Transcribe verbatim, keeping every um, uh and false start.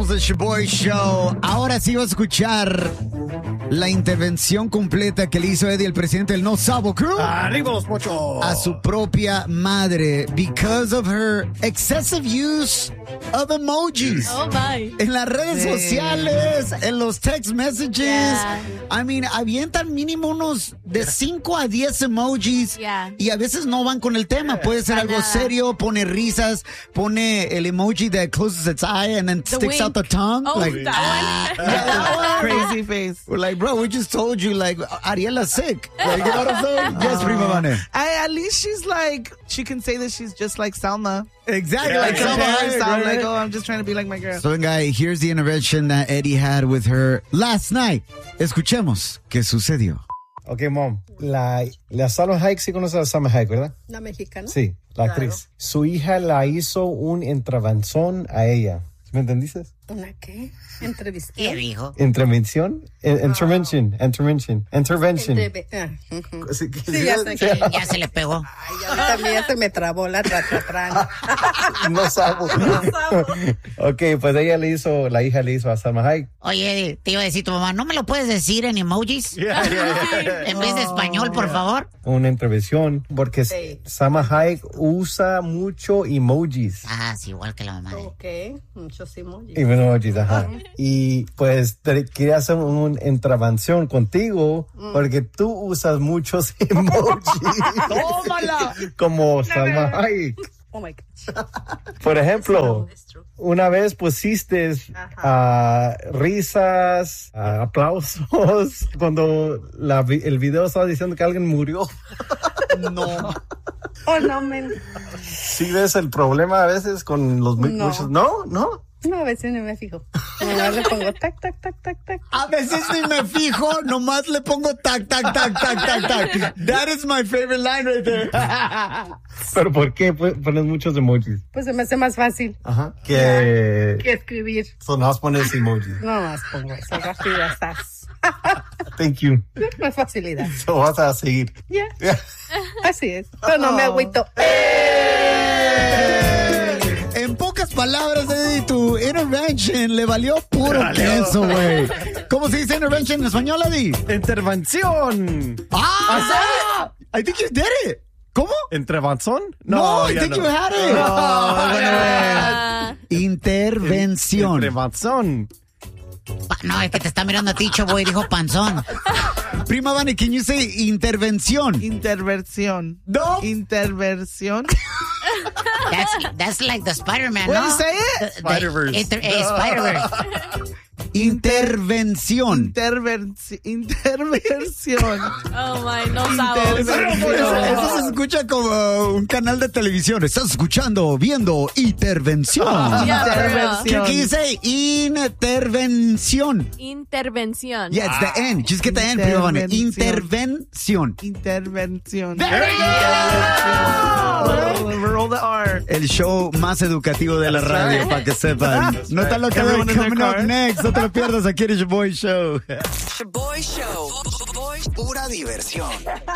Somos el Shaboy Show. Ahora sí vas a escuchar la intervención completa que le hizo Eddie, el presidente del No Sabo Crew, ¡Arriba los pochos! a su propia madre because of her excessive use of emojis. Oh, my. En las redes Sí. sociales, en los text messages. Yeah. I mean, avientan mínimo unos de cinco a diez emojis. Yeah. Y a veces no van con el tema. Puede ser Para algo nada. serio, pone risas, pone el emoji that closes its eye and then The sticks out wink. the tongue. Oh, like, that one. yeah, that one. Crazy face. We're like, bro, we just told you, like, Ariela's sick. Like, you know what I'm saying? Yes, Prima Vane. I, at least she's like, she can say that she's just like Salma. Exactly. Like, Like, compare Salma, herself, right, like, right. oh, I'm just trying to be like my girl. So, guy, here's the intervention that Eddie had with her last night. Escuchemos qué sucedió. Ok, mom. La, la Salma Hayek, sí conoce a Salma Hayek, ¿verdad? ¿La mexicana? Sí, la Claro. actriz. Su hija la hizo un intervención a ella. ¿Me entendiste? ¿Una qué? ¿Entrevista? ¿Qué dijo? Intervención. Eh, Intervention. Intervention. Intervention. Entreve- ah, ujú. Sí, que- Sí, ya sé. sí, Ya se le pegó. Ay, ahorita a mí ya se me trabó la tratratrán. No sabo. Ok, pues ella le hizo, la hija le hizo a Salma Hayek. Oye, te iba a decir tu mamá, ¿no me lo puedes decir en emojis? En vez de español, por favor. Una intervención. Porque Sí. Salma Hayek usa mucho emojis. Ah, sí, igual que la mamá de... Ok, muchos emojis. Emojis, ajá. Y pues te quería hacer una intervención contigo porque tú usas muchos emojis. ¡Tómala! Como Salma Hayek. Oh my gosh. Por ejemplo, It's true. una vez pusiste ah, risas, ah, aplausos, cuando la vi- el video estaba diciendo que alguien murió. No. Oh, no, men. ¿Sí ves el problema a veces con los mu- No. muchos? No, no. No, a veces no me fijo. Nomás le pongo tac, tac, tac, tac, tac. A veces ni me fijo, nomás le pongo tac, tac, tac, tac, tac, tac. That is my favorite line right there. ¿Pero por qué pu- pones muchos emojis? Pues se me hace más fácil Ajá. Que... que escribir. So, no pones emojis. No más pongo eso, rápido estás. Thank you. Más facilidad. So, vas a seguir. Ya, así es. Pero no me agüito. En pocas palabras, Eddie, tu intervention le valió puro queso, güey. ¿Cómo se dice intervention en español, Eddie? Intervención. ¡Ah! I think you did it. ¿Cómo? ¿Intervención? No, I ya think no. you had it. Ah, Intervención. Intervención. Pa- No, es que te está mirando a ti, Choboy, dijo panzón. Prima Vane, can you say intervención? Intervención. No. Intervención. That's, that's like the Spider-Man, What ¿no? do you say it? The- the Spider-Verse. inter- eh, Spider-Verse. Intervención. Intervenci- intervención. oh, my, no sabes. Eso, eso- eso se escucha como un canal de televisión. Estás escuchando, viendo intervención. Yeah, for real. Intervención. ¿Qué dice? Intervención. Intervención. Yeah, it's the N. Just get the N, Prima Vane. Intervención. Intervención. Intervención. There we Roll, roll the R. El show más educativo de la radio, para que sepan. No está lo que Everyone in their coming up car. next. No te lo pierdas aquí en el Shaboy Show. Shaboy Show. Pura diversión.